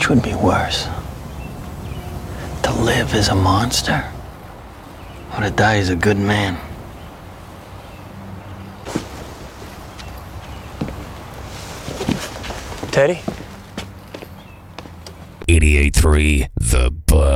would be worse? To live as a monster? Or to die as a good man? Teddy? 88.3 The Buzz.